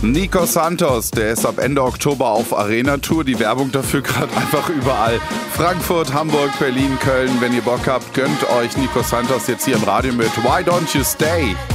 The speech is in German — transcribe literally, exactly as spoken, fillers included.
Nico Santos, der ist ab Ende Oktober auf Arena-Tour. Die Werbung dafür gerade einfach überall. Frankfurt, Hamburg, Berlin, Köln. Wenn ihr Bock habt, gönnt euch Nico Santos jetzt hier im Radio mit Why Don't You Stay?